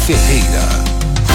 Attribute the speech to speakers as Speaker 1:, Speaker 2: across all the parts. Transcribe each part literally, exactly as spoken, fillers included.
Speaker 1: Ferreira.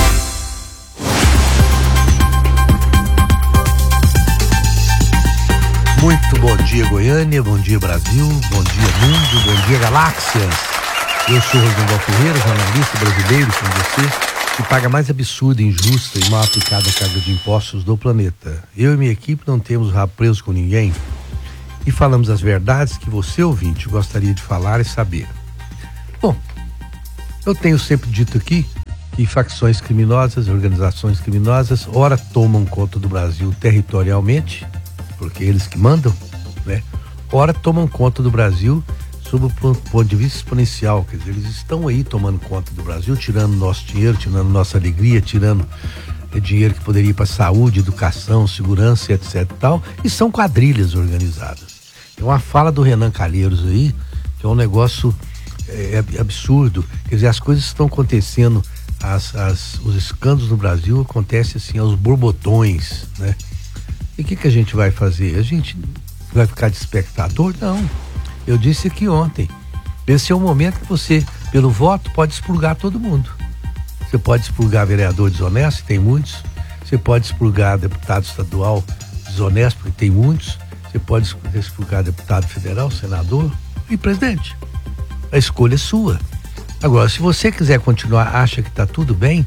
Speaker 2: Muito bom dia, Goiânia, bom dia, Brasil, bom dia, mundo, bom dia, galáxias. Eu sou Rosenval Ferreira, jornalista brasileiro como você, que paga a mais absurda, injusta e mal aplicada carga de impostos do planeta. Eu e minha equipe não temos rabo preso com ninguém e falamos as verdades que você, ouvinte, gostaria de falar e saber. Bom, eu tenho sempre dito aqui que facções criminosas, organizações criminosas, ora tomam conta do Brasil territorialmente, porque eles que mandam, né? Ora tomam conta do Brasil sob o ponto de vista exponencial, quer dizer, eles estão aí tomando conta do Brasil, tirando nosso dinheiro, tirando nossa alegria, tirando é, dinheiro que poderia ir para saúde, educação, segurança, etc e tal, e são quadrilhas organizadas. Tem uma fala do Renan Calheiros aí, que é um negócio é, é absurdo, quer dizer, as coisas estão acontecendo, as, as, os escândalos no Brasil acontecem assim aos borbotões, né? E o que, que a gente vai fazer? A gente vai ficar de espectador? Não. Eu disse aqui ontem, esse é o momento que você, pelo voto, pode expurgar todo mundo. Você pode expurgar vereador desonesto, tem muitos. Você pode expurgar deputado estadual desonesto, porque tem muitos. Você pode expurgar deputado federal, senador e presidente. A escolha é sua. Agora, se você quiser continuar, acha que está tudo bem,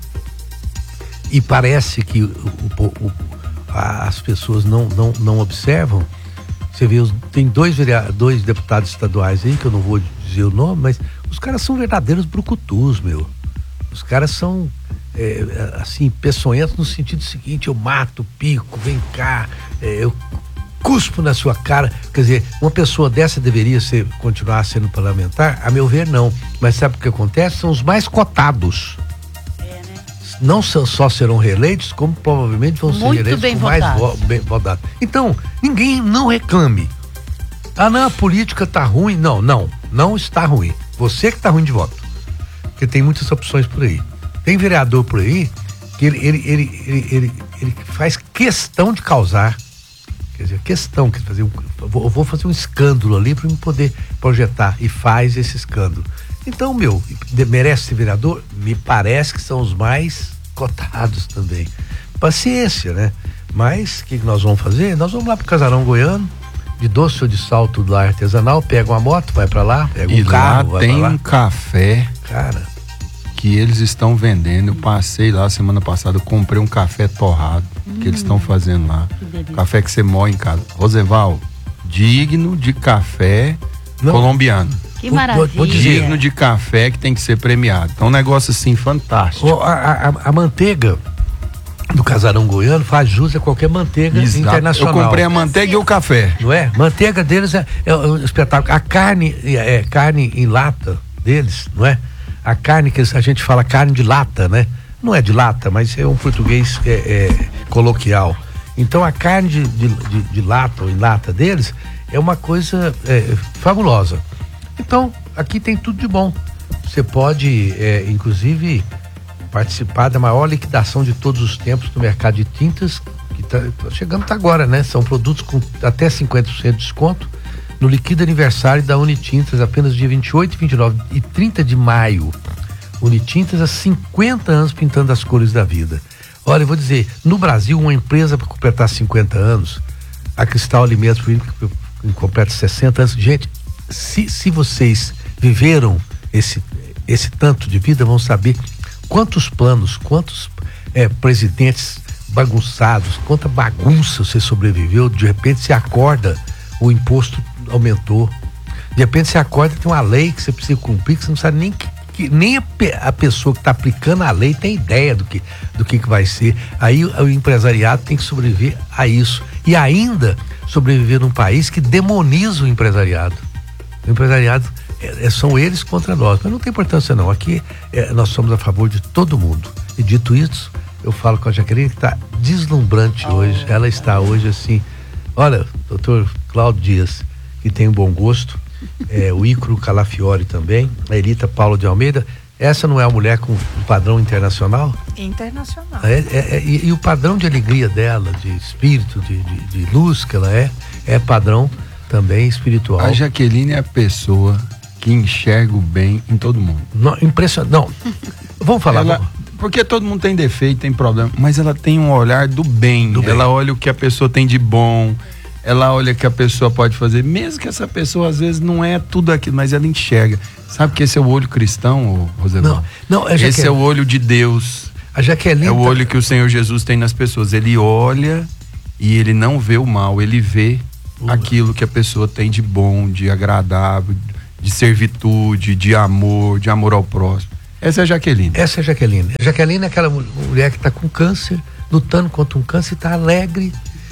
Speaker 2: e parece que o, o, o as pessoas não, não, não observam. Você vê, tem dois, dois deputados estaduais aí, que eu não vou dizer o nome, mas os caras são verdadeiros brucutus, meu. Os caras são, é, assim, peçonhentos no sentido seguinte: eu mato, pico, vem cá, é, eu cuspo na sua cara. Quer dizer, uma pessoa dessa deveria ser, continuar sendo parlamentar? A meu ver, não. Mas sabe o que acontece? São os mais cotados. Não só serão reeleitos, como provavelmente vão ser
Speaker 3: Muito
Speaker 2: reeleitos
Speaker 3: bem
Speaker 2: com mais
Speaker 3: votados.
Speaker 2: vo- bem votados. Então, ninguém não reclame. Ah, não, a política tá ruim. Não, não, não está ruim. Você que tá ruim de voto. Porque tem muitas opções por aí. Tem vereador por aí que ele, ele, ele, ele, ele, ele faz questão de causar. Quer dizer, questão, quer fazer um, eu vou fazer um escândalo ali para eu poder projetar, e faz esse escândalo. Então, meu, merece ser vereador? Me parece que são os mais cotados também. Paciência, né? Mas o que, que nós vamos fazer? Nós vamos lá pro Casarão Goiano, de doce ou de salto lá artesanal, pega uma moto, vai pra lá, pega um
Speaker 4: e
Speaker 2: carro,
Speaker 4: lá
Speaker 2: vai
Speaker 4: tem
Speaker 2: pra lá.
Speaker 4: um café,
Speaker 2: cara,
Speaker 4: que eles estão vendendo. Eu passei lá semana passada, eu comprei um café torrado hum, que eles estão fazendo lá. Café que você moe em casa. Rosenval, digno de café Não. colombiano.
Speaker 3: Que maravilha.
Speaker 2: Vou dizer,
Speaker 4: digno de café que tem que ser premiado. Então, um negócio assim fantástico.
Speaker 2: A, a, a manteiga do Casarão Goiano faz jus a qualquer manteiga
Speaker 4: Exato.
Speaker 2: internacional.
Speaker 4: Eu comprei a manteiga e o café.
Speaker 2: Não é? Manteiga deles é, é um espetáculo. A carne é, é carne em lata deles, não é? A carne que a gente fala carne de lata, né? Não é de lata, mas é um português é, é, coloquial. Então a carne de, de, de, de lata ou em lata deles é uma coisa é, fabulosa. Então, aqui tem tudo de bom. Você pode, é, inclusive, participar da maior liquidação de todos os tempos do mercado de tintas, que está tá chegando tá agora, né? São produtos com até cinquenta por cento de desconto no liquida aniversário da Unitintas, apenas dia vinte e oito, vinte e nove e trinta de maio. Unitintas há cinquenta anos pintando as cores da vida. Olha, eu vou dizer, no Brasil, uma empresa para completar cinquenta anos, a Cristal Alimentos completa sessenta anos. Gente, Se, se vocês viveram esse, esse tanto de vida, vão saber quantos planos, quantos é, presidentes bagunçados, quanta bagunça você sobreviveu. De repente você acorda, o imposto aumentou. De repente você acorda, tem uma lei que você precisa cumprir, que você não sabe nem que, que nem a, a pessoa que está aplicando a lei tem ideia do que, do que, que vai ser. Aí o, o empresariado tem que sobreviver a isso. E ainda sobreviver num país que demoniza o empresariado. O empresariado, é, é, são eles contra nós, mas não tem importância não. Aqui é, nós somos a favor de todo mundo. E dito isso, eu falo com a Jaqueline, que está deslumbrante oh. hoje. Ela está hoje assim, olha, doutor Cláudio Dias, que tem um bom gosto, é, o Ícaro Calafiore também, a Elita Paula de Almeida. Essa não é a mulher com um padrão internacional?
Speaker 3: Internacional.
Speaker 2: É, é, é, e, e o padrão de alegria dela, de espírito, de, de, de luz que ela é, é padrão também espiritual.
Speaker 4: A Jaqueline é a pessoa que enxerga o bem em todo mundo.
Speaker 2: Não, impressionante. Não. Vamos falar.
Speaker 4: Ela,
Speaker 2: vamos.
Speaker 4: Porque todo mundo tem defeito, tem problema, mas ela tem um olhar do bem.
Speaker 2: Do bem.
Speaker 4: Ela olha o que a pessoa tem de bom, ela olha o que a pessoa pode fazer, mesmo que essa pessoa às vezes não é tudo aquilo, mas ela enxerga. Sabe que esse é o olho cristão, Rosemar?
Speaker 2: Não, não, é
Speaker 4: esse é o olho de Deus.
Speaker 2: A Jaqueline
Speaker 4: é o
Speaker 2: tá...
Speaker 4: olho que o Senhor Jesus tem nas pessoas. Ele olha e ele não vê o mal, ele vê uh. aquilo que a pessoa tem de bom, de agradável, de servitude, de amor, de amor ao próximo. Essa é a Jaqueline.
Speaker 2: Essa é a Jaqueline. A Jaqueline é aquela mulher que está com câncer, lutando contra um câncer e está alegre,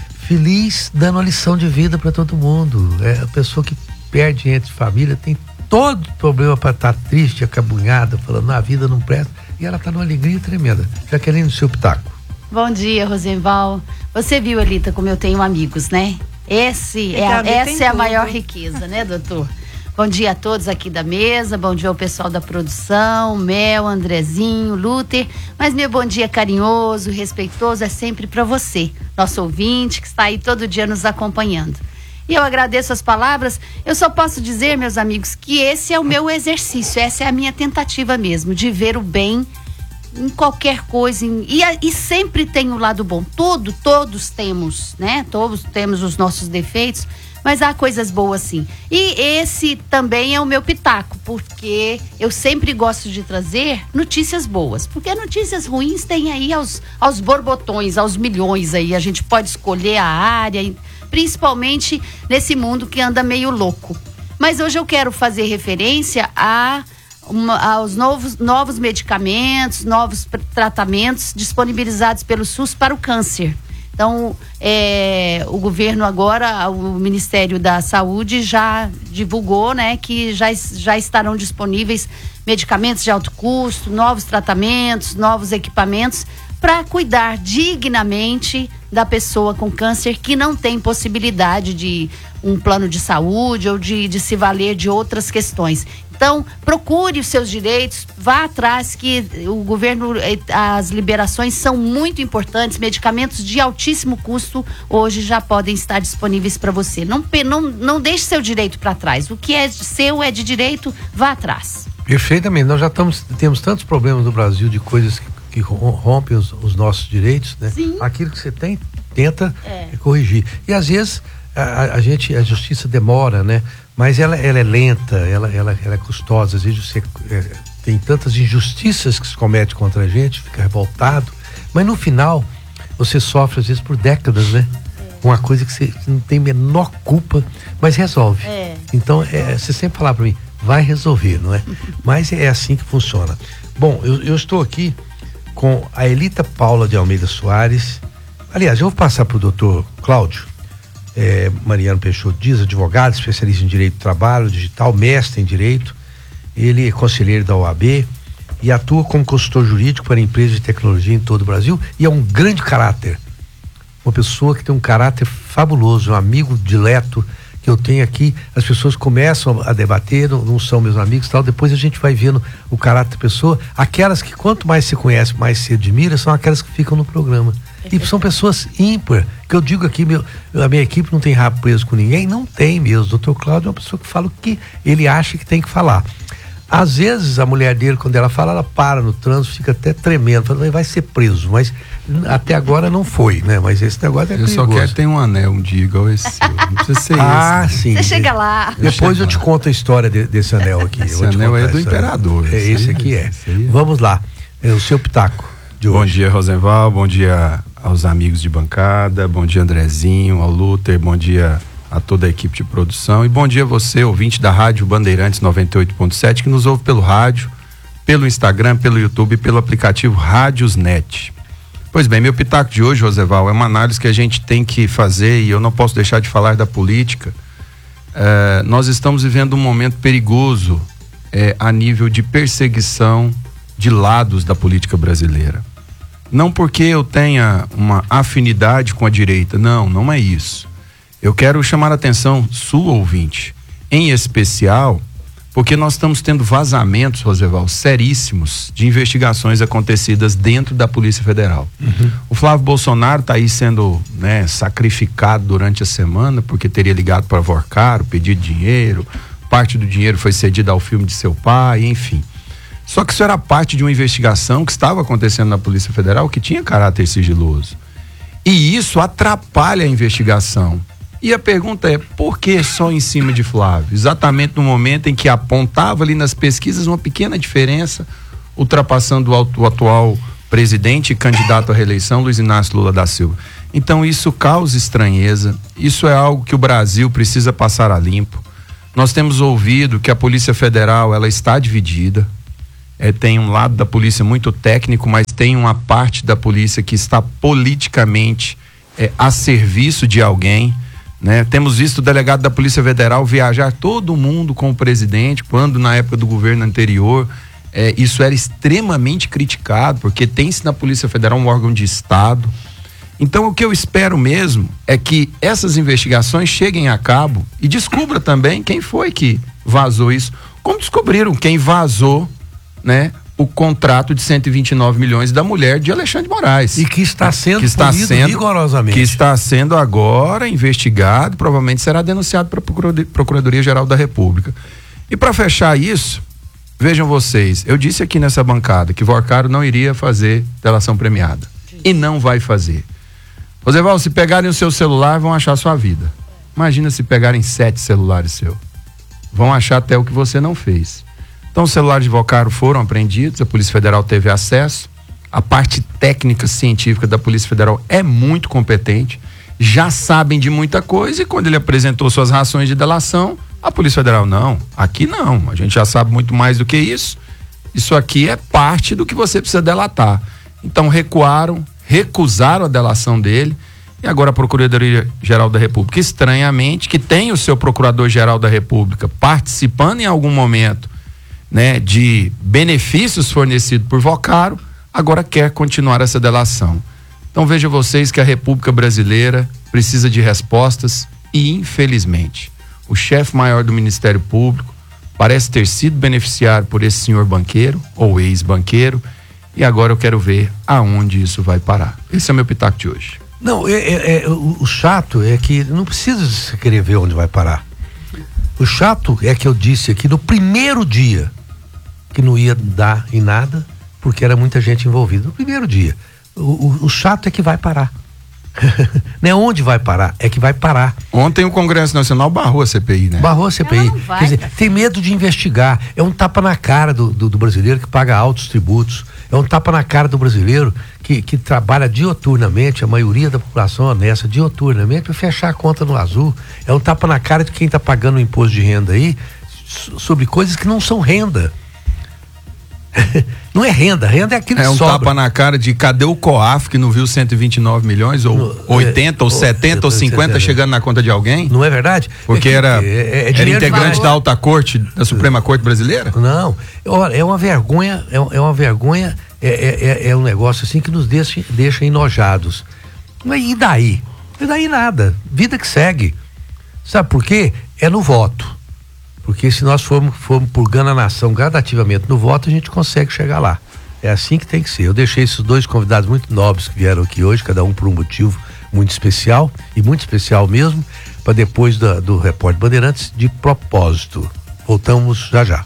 Speaker 2: feliz, dando uma lição de vida para todo mundo. É a pessoa que perde entre família, tem todo problema para estar tá triste, acabunhada, falando, a vida não presta. E ela está numa alegria tremenda. Jaqueline, do seu pitaco.
Speaker 1: Bom dia, Rosenval. Você viu, Elita, como eu tenho amigos, né? Esse é a, essa é a maior riqueza, né, doutor? Bom dia a todos aqui da mesa, bom dia ao pessoal da produção, Mel, Andrezinho, Luther, mas meu bom dia carinhoso, respeitoso é sempre para você, nosso ouvinte que está aí todo dia nos acompanhando. E eu agradeço as palavras, eu só posso dizer, meus amigos, que esse é o meu exercício, essa é a minha tentativa mesmo, de ver o bem em qualquer coisa, em, e, e sempre tem o lado bom, Todo, todos temos, né, todos temos os nossos defeitos, mas há coisas boas sim. E esse também é o meu pitaco, porque eu sempre gosto de trazer notícias boas, porque notícias ruins tem aí aos, aos borbotões, aos milhões aí, a gente pode escolher a área, principalmente nesse mundo que anda meio louco. Mas hoje eu quero fazer referência a, uma, aos novos, novos medicamentos, novos tratamentos disponibilizados pelo SUS para o câncer. Então, é, o governo agora, o Ministério da Saúde já divulgou, né, que já, já estarão disponíveis medicamentos de alto custo, novos tratamentos, novos equipamentos para cuidar dignamente da pessoa com câncer que não tem possibilidade de um plano de saúde ou de, de se valer de outras questões. Então, procure os seus direitos, vá atrás que o governo, as liberações são muito importantes, medicamentos de altíssimo custo hoje já podem estar disponíveis para você. Não, não, não deixe seu direito para trás, o que é seu é de direito, vá atrás.
Speaker 2: Perfeitamente, nós já estamos, temos tantos problemas no Brasil de coisas que, que rompem os, os nossos direitos, né?
Speaker 1: Sim.
Speaker 2: Aquilo que você tem, tenta
Speaker 1: é.
Speaker 2: corrigir. E às vezes a, a gente, a justiça demora, né? Mas ela, ela é lenta, ela, ela, ela é custosa. Às vezes você é, tem tantas injustiças que se comete contra a gente, fica revoltado. Mas no final, você sofre às vezes por décadas, né? É. Uma coisa que você não tem a menor culpa, mas resolve.
Speaker 1: É.
Speaker 2: Então, é, você sempre fala para mim, vai resolver, não é? Mas é assim que funciona. Bom, eu, eu estou aqui com a Elita Paula de Almeida Soares. Aliás, eu vou passar para o doutor Cláudio. É, Mariano Peixoto Dias, advogado, especialista em direito do trabalho, digital, mestre em direito. Ele é conselheiro da O A B e atua como consultor jurídico para empresas de tecnologia em todo o Brasil e é um grande caráter, uma pessoa que tem um caráter fabuloso, um amigo dileto que eu tenho aqui. As pessoas começam a debater, não, não são meus amigos e tal, depois a gente vai vendo o caráter da pessoa. Aquelas que quanto mais se conhece, mais se admira, são aquelas que ficam no programa. E são pessoas ímpar, que eu digo aqui, meu, a minha equipe não tem rabo preso com ninguém, não tem mesmo. O doutor Cláudio é uma pessoa que fala o que ele acha que tem que falar. Às vezes a mulher dele, quando ela fala, ela para no trânsito, fica até tremendo, fala, vai ser preso, mas até agora não foi, né? Mas esse negócio é
Speaker 4: eu
Speaker 2: perigoso.
Speaker 4: Eu só quero ter um anel um dia igual esse seu. Não precisa ser
Speaker 2: ah,
Speaker 4: esse.
Speaker 2: Ah, sim.
Speaker 1: Você chega lá.
Speaker 2: Depois eu te conto a história de, desse anel aqui.
Speaker 4: Esse anel é do imperador.
Speaker 2: É, esse aqui é. Vamos lá, é o seu pitaco de hoje.
Speaker 4: Bom dia, Rosenval, bom dia aos amigos de bancada, bom dia, Andrezinho, ao Luther, bom dia a toda a equipe de produção e bom dia a você, ouvinte da Rádio Bandeirantes noventa e oito ponto sete, que nos ouve pelo rádio, pelo Instagram, pelo YouTube e pelo aplicativo Rádiosnet. Pois bem, meu pitaco de hoje, Rosenval, é uma análise que a gente tem que fazer e eu não posso deixar de falar da política. É, nós estamos vivendo um momento perigoso é, a nível de perseguição de lados da política brasileira. Não porque eu tenha uma afinidade com a direita, não, não é isso. Eu quero chamar a atenção sua, ouvinte, em especial, porque nós estamos tendo vazamentos, Rosenval, seríssimos de investigações acontecidas dentro da Polícia Federal. Uhum. O Flávio Bolsonaro está aí sendo, né, sacrificado durante a semana porque teria ligado para Vorcaro, pedido dinheiro, parte do dinheiro foi cedida ao filme de seu pai, enfim. Só que isso era parte de uma investigação que estava acontecendo na Polícia Federal, que tinha caráter sigiloso. E isso atrapalha a investigação. E a pergunta é, por que só em cima de Flávio? Exatamente no momento em que apontava ali nas pesquisas uma pequena diferença, ultrapassando o atual presidente e candidato à reeleição, Luiz Inácio Lula da Silva. Então isso causa estranheza, isso é algo que o Brasil precisa passar a limpo. Nós temos ouvido que a Polícia Federal, ela está dividida. É, tem um lado da polícia muito técnico, mas tem uma parte da polícia que está politicamente é, a serviço de alguém, né? Temos visto o delegado da Polícia Federal viajar todo mundo com o presidente, quando na época do governo anterior é, isso era extremamente criticado, porque tem-se na Polícia Federal um órgão de Estado. Então o que eu espero mesmo é que essas investigações cheguem a cabo e descubra também quem foi que vazou isso, como descobriram quem vazou, né, o contrato de cento e vinte e nove milhões da mulher de Alexandre de Moraes.
Speaker 2: E que está sendo
Speaker 4: que está sendo,
Speaker 2: rigorosamente.
Speaker 4: Que está sendo agora investigado, provavelmente será denunciado para a Procuradoria-Geral da República. E para fechar isso, vejam vocês, eu disse aqui nessa bancada que Vorcaro não iria fazer delação premiada. E não vai fazer. Roseval, se pegarem o seu celular, vão achar a sua vida. Imagina se pegarem sete celulares seu. Vão achar até o que você não fez. Então os celulares de Vorcaro foram apreendidos, a Polícia Federal teve acesso, a parte técnica científica da Polícia Federal é muito competente, já sabem de muita coisa, e quando ele apresentou suas razões de delação, a Polícia Federal, não, aqui não, a gente já sabe muito mais do que isso, isso aqui é parte do que você precisa delatar. Então recuaram, recusaram a delação dele, e agora a Procuradoria-Geral da República, estranhamente, que tem o seu Procurador-Geral da República participando em algum momento, né, de benefícios fornecidos por Vorcaro, agora quer continuar essa delação. Então veja vocês que a República Brasileira precisa de respostas e, infelizmente, o chefe maior do Ministério Público parece ter sido beneficiado por esse senhor banqueiro ou ex-banqueiro, e agora eu quero ver aonde isso vai parar. Esse é o meu pitaco de hoje.
Speaker 2: Não, é, é, é, o, o chato é que não precisa se querer ver onde vai parar. O chato é que eu disse aqui no primeiro dia que não ia dar em nada, porque era muita gente envolvida. No primeiro dia. O, o, o chato é que vai parar. Não é onde vai parar, é que vai parar.
Speaker 4: Ontem o Congresso Nacional barrou a C P I, né?
Speaker 2: Barrou a C P I.
Speaker 1: Vai,
Speaker 2: Quer dizer, tem medo de investigar. É um tapa na cara do, do, do brasileiro que paga altos tributos. É um tapa na cara do brasileiro que, que trabalha dioturnamente, a maioria da população honesta, dioturnamente, para fechar a conta no azul. É um tapa na cara de quem está pagando o imposto de renda aí sobre coisas que não são renda. Não é renda, renda é aquilo que
Speaker 4: É um
Speaker 2: sobra.
Speaker 4: tapa na cara de cadê o COAF que não viu cento e vinte e nove milhões, ou no, oitenta, é, ou setenta, ou cinquenta é, chegando na conta de alguém?
Speaker 2: Não é verdade?
Speaker 4: Porque
Speaker 2: é que,
Speaker 4: era,
Speaker 2: é, é
Speaker 4: era integrante da alta corte, da Suprema Corte Brasileira?
Speaker 2: Não, olha, é uma vergonha, é, é uma vergonha, é, é, é um negócio assim que nos deixa, deixa enojados. Mas e daí? E daí nada, vida que segue. Sabe por quê? É no voto. Porque se nós formos, formos purgando a nação gradativamente no voto, a gente consegue chegar lá. É assim que tem que ser. Eu deixei esses dois convidados muito nobres que vieram aqui hoje, cada um por um motivo muito especial, e muito especial mesmo, para depois da, do Repórter Bandeirantes, de propósito. Voltamos já já.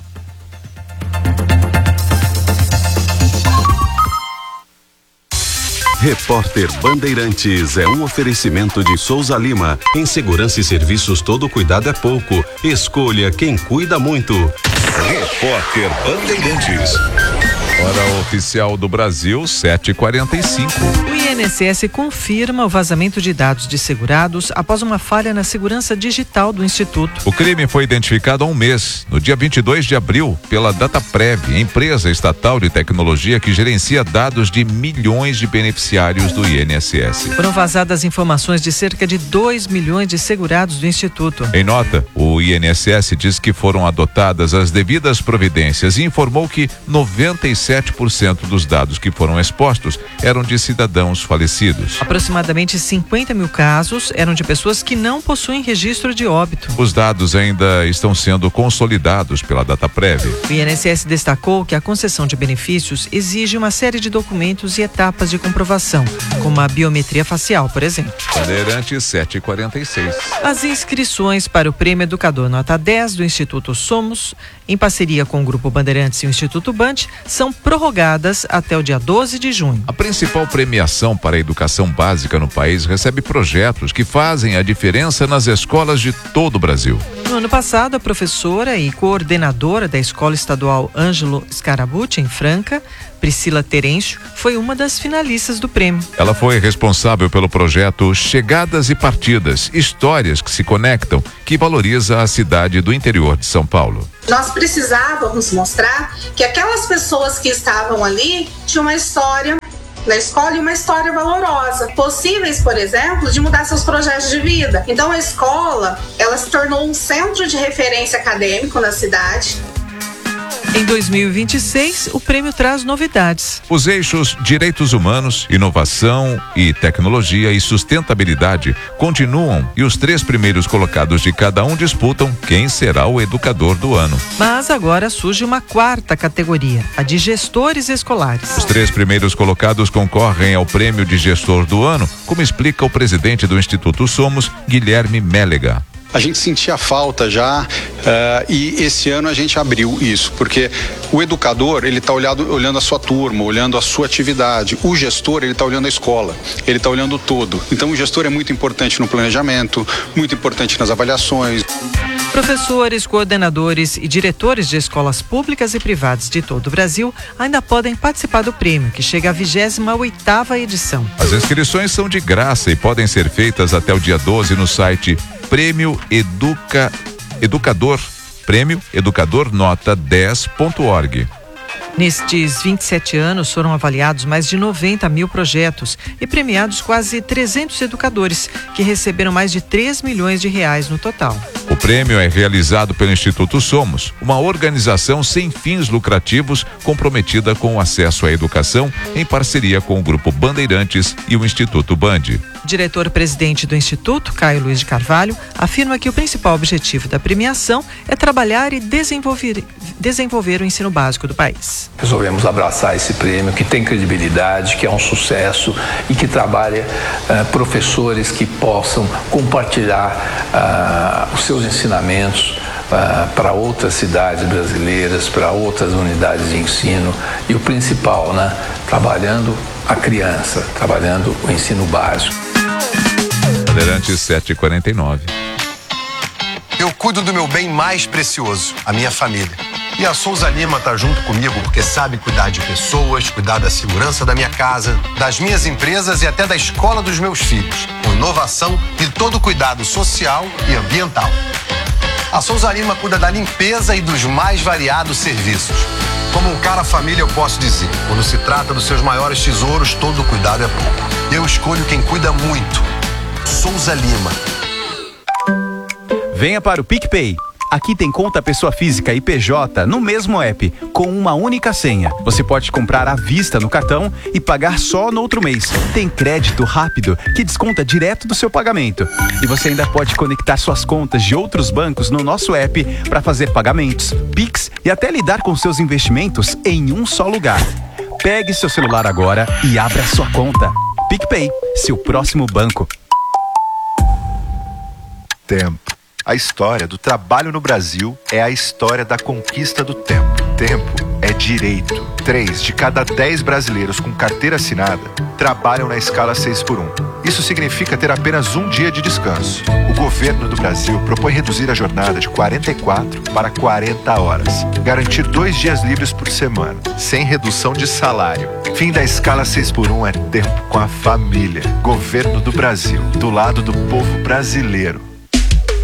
Speaker 3: Repórter Bandeirantes é um oferecimento de Souza Lima. Em segurança e serviços, todo cuidado é pouco. Escolha quem cuida muito.
Speaker 5: Repórter Bandeirantes. Hora oficial do Brasil, sete e quarenta e cinco.
Speaker 6: O I N S S confirma o vazamento de dados de segurados após uma falha na segurança digital do Instituto.
Speaker 5: O crime foi identificado há um mês, no dia vinte e dois de abril, pela Dataprev, empresa estatal de tecnologia que gerencia dados de milhões de beneficiários do I N S S.
Speaker 6: Foram vazadas informações de cerca de dois milhões de segurados do Instituto.
Speaker 5: Em nota, o I N S S diz que foram adotadas as devidas providências e informou que noventa e sete por cento dos dados que foram expostos eram de cidadãos falecidos.
Speaker 6: Aproximadamente cinquenta mil casos eram de pessoas que não possuem registro de óbito.
Speaker 5: Os dados ainda estão sendo consolidados pela Dataprev.
Speaker 6: O I N S S destacou que a concessão de benefícios exige uma série de documentos e etapas de comprovação, como a biometria facial, por exemplo.
Speaker 5: Bandeirantes sete e quarenta e seis.
Speaker 6: As inscrições para o Prêmio Educador Nota dez do Instituto Somos em parceria com o Grupo Bandeirantes e o Instituto Band, são prorrogadas até o dia doze de junho.
Speaker 5: A principal premiação para a educação básica no país recebe projetos que fazem a diferença nas escolas de todo o Brasil.
Speaker 6: No ano passado, a professora e coordenadora da Escola Estadual Ângelo Scarabucci, em Franca, Priscila Terêncio, foi uma das finalistas do prêmio.
Speaker 5: Ela foi responsável pelo projeto Chegadas e Partidas, histórias que se conectam, que valoriza a cidade do interior de São Paulo.
Speaker 7: Nós precisávamos mostrar que aquelas pessoas que estavam ali tinham uma história na escola e uma história valorosa, possíveis, por exemplo, de mudar seus projetos de vida. Então a escola, ela se tornou um centro de referência acadêmico na cidade.
Speaker 6: Em dois mil e vinte e seis, o prêmio traz novidades.
Speaker 5: Os eixos Direitos Humanos, Inovação e Tecnologia e Sustentabilidade continuam e os três primeiros colocados de cada um disputam quem será o educador do ano.
Speaker 6: Mas agora surge uma quarta categoria, a de gestores escolares.
Speaker 5: Os três primeiros colocados concorrem ao prêmio de gestor do ano, como explica o presidente do Instituto Somos, Guilherme Mélega.
Speaker 8: A gente sentia falta já uh, e esse ano a gente abriu isso, porque o educador, ele está olhando a sua turma, olhando a sua atividade. O gestor, ele está olhando a escola, ele está olhando o todo. Então o gestor é muito importante no planejamento, muito importante nas avaliações.
Speaker 6: Professores, coordenadores e diretores de escolas públicas e privadas de todo o Brasil ainda podem participar do prêmio, que chega à vigésima oitava edição.
Speaker 5: As inscrições são de graça e podem ser feitas até o dia doze no site Prêmio Educa, Educador, Prêmio Educador Nota dez ponto org.
Speaker 6: Nestes vinte e sete anos foram avaliados mais de noventa mil projetos e premiados quase trezentos educadores, que receberam mais de três milhões de reais no total.
Speaker 5: O prêmio é realizado pelo Instituto Somos, uma organização sem fins lucrativos comprometida com o acesso à educação em parceria com o Grupo Bandeirantes e o Instituto Band.
Speaker 6: O diretor-presidente do Instituto, Caio Luiz de Carvalho, afirma que o principal objetivo da premiação é trabalhar e desenvolver, desenvolver o ensino básico do país.
Speaker 9: Resolvemos abraçar esse prêmio que tem credibilidade, que é um sucesso e que trabalha uh, professores que possam compartilhar uh, os seus ensinamentos uh, para outras cidades brasileiras, para outras unidades de ensino e o principal, né, trabalhando a criança, trabalhando o ensino básico.
Speaker 5: Bandeirantes sete e quarenta e nove.
Speaker 10: Eu cuido do meu bem mais precioso, a minha família. E a Souza Lima tá junto comigo porque sabe cuidar de pessoas, cuidar da segurança da minha casa, das minhas empresas e até da escola dos meus filhos, com inovação e todo cuidado social e ambiental. A Souza Lima cuida da limpeza e dos mais variados serviços. Como um cara família, eu posso dizer, quando se trata dos seus maiores tesouros, todo cuidado é pouco. Eu escolho quem cuida muito. Souza Lima.
Speaker 11: Venha para o PicPay. Aqui tem conta pessoa física e P J no mesmo app, com uma única senha. Você pode comprar à vista no cartão e pagar só no outro mês. Tem crédito rápido que desconta direto do seu pagamento. E você ainda pode conectar suas contas de outros bancos no nosso app para fazer pagamentos, Pix e até lidar com seus investimentos em um só lugar. Pegue seu celular agora e abra sua conta. PicPay, seu próximo banco.
Speaker 12: Tempo. A história do trabalho no Brasil é a história da conquista do tempo. Tempo é direito. Três de cada dez brasileiros com carteira assinada trabalham na escala seis por um. Isso significa ter apenas um dia de descanso. O governo do Brasil propõe reduzir a jornada de quarenta e quatro para quarenta horas. Garantir dois dias livres por semana, sem redução de salário. Fim da escala seis por um é tempo com a família. Governo do Brasil, do lado do povo brasileiro.